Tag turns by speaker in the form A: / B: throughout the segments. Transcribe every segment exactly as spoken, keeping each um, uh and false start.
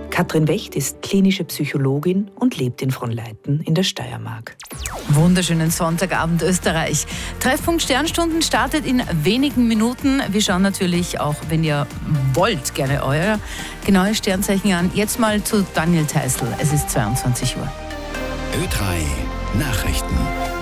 A: Katrin Wecht ist klinische Psychologin und lebt in Fronleiten in der Steiermark.
B: Wunderschönen Sonntagabend Österreich. Treffpunkt Sternstunden startet in wenigen Minuten. Wir schauen natürlich auch, wenn ihr wollt, gerne euer genaues Sternzeichen an. Jetzt mal zu Daniel Theißl. Es ist zweiundzwanzig Uhr.
C: Ö drei Nachrichten.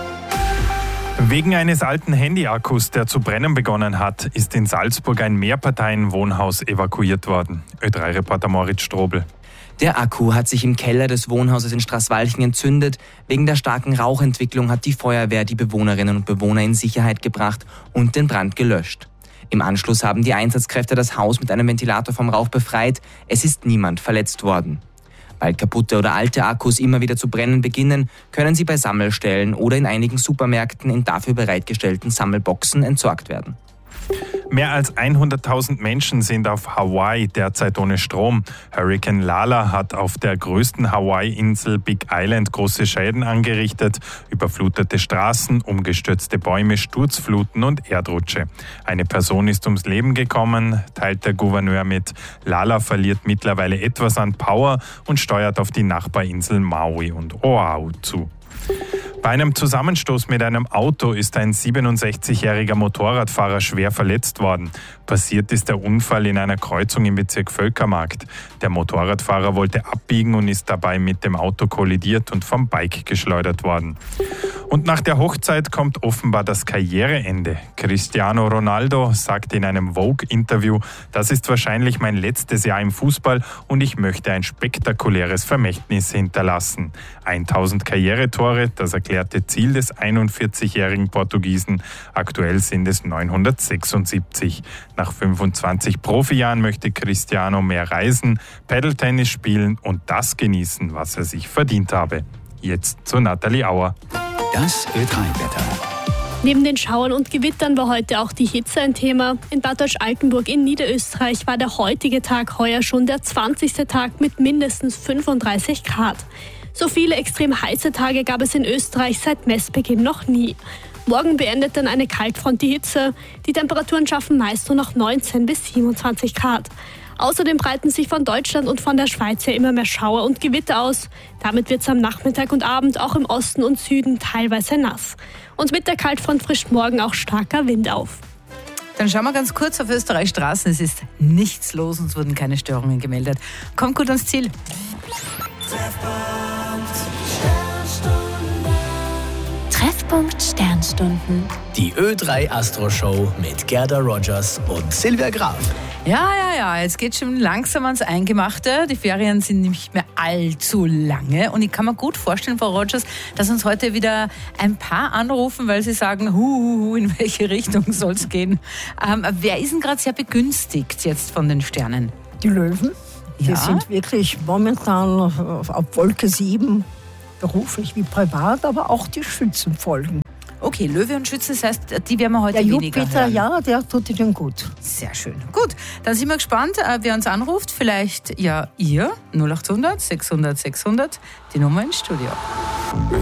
D: Wegen eines alten Handyakkus, der zu brennen begonnen hat, ist in Salzburg ein Mehrparteien-Wohnhaus evakuiert worden. Ö drei Reporter Moritz Strobel.
E: Der Akku hat sich im Keller des Wohnhauses in Straßwalchen entzündet. Wegen der starken Rauchentwicklung hat die Feuerwehr die Bewohnerinnen und Bewohner in Sicherheit gebracht und den Brand gelöscht. Im Anschluss haben die Einsatzkräfte das Haus mit einem Ventilator vom Rauch befreit. Es ist niemand verletzt worden. Weil kaputte oder alte Akkus immer wieder zu brennen beginnen, können sie bei Sammelstellen oder in einigen Supermärkten in dafür bereitgestellten Sammelboxen entsorgt werden.
D: Mehr als hunderttausend Menschen sind auf Hawaii derzeit ohne Strom. Hurrikan Lala hat auf der größten Hawaii-Insel Big Island große Schäden angerichtet. Überflutete Straßen, umgestürzte Bäume, Sturzfluten und Erdrutsche. Eine Person ist ums Leben gekommen, teilt der Gouverneur mit. Lala verliert mittlerweile etwas an Power und steuert auf die Nachbarinseln Maui und Oahu zu. Bei einem Zusammenstoß mit einem Auto ist ein siebenundsechzigjähriger Motorradfahrer schwer verletzt worden. Passiert ist der Unfall in einer Kreuzung im Bezirk Völkermarkt. Der Motorradfahrer wollte abbiegen und ist dabei mit dem Auto kollidiert und vom Bike geschleudert worden. Und nach der Hochzeit kommt offenbar das Karriereende. Cristiano Ronaldo sagt in einem Vogue-Interview, das ist wahrscheinlich mein letztes Jahr im Fußball und ich möchte ein spektakuläres Vermächtnis hinterlassen. tausend Karrieretore, das erklärte Ziel des einundvierzigjährigen Portugiesen. Aktuell sind es neunhundertsechsundsiebzig. Nach fünfundzwanzig Profijahren möchte Cristiano mehr reisen, Paddle-Tennis spielen und das genießen, was er sich verdient habe. Jetzt zu Nathalie Auer.
C: Das Ö drei Wetter.
F: Neben den Schauern und Gewittern war heute auch die Hitze ein Thema. In Bad Deutsch-Altenburg in Niederösterreich war der heutige Tag heuer schon der zwanzigste Tag mit mindestens fünfunddreißig Grad. So viele extrem heiße Tage gab es in Österreich seit Messbeginn noch nie. Morgen beendet dann eine Kaltfront die Hitze. Die Temperaturen schaffen meist nur noch neunzehn bis siebenundzwanzig Grad. Außerdem breiten sich von Deutschland und von der Schweiz her immer mehr Schauer und Gewitter aus. Damit wird es am Nachmittag und Abend auch im Osten und Süden teilweise nass. Und mit der Kaltfront frischt morgen auch starker Wind auf.
B: Dann schauen wir ganz kurz auf Österreichs Straßen. Es ist nichts los, uns wurden keine Störungen gemeldet. Kommt gut ans Ziel.
G: Treffpunkt Sternstunden.
H: Die Ö drei Astro Show mit Gerda Rogers und Silvia Graf.
B: Ja, ja, ja, jetzt geht schon langsam ans Eingemachte. Die Ferien sind nicht mehr allzu lange. Und ich kann mir gut vorstellen, Frau Rogers, dass uns heute wieder ein paar anrufen, weil sie sagen, hu, hu, hu, in welche Richtung soll es gehen. Ähm, wer ist denn gerade sehr begünstigt jetzt von den Sternen?
I: Die Löwen. Die
B: Ja?
I: sind wirklich momentan auf, auf Wolke sieben, beruflich wie privat, aber auch die Schützen folgen.
B: Okay, Löwe und Schütze, das heißt, die werden wir heute
I: Der
B: weniger
I: Jupiter,
B: hören.
I: ja, der tut ihnen gut.
B: Sehr schön. Gut, dann sind wir gespannt, wer uns anruft. Vielleicht ja ihr, null achthundert sechshundert sechshundert, die Nummer ins Studio.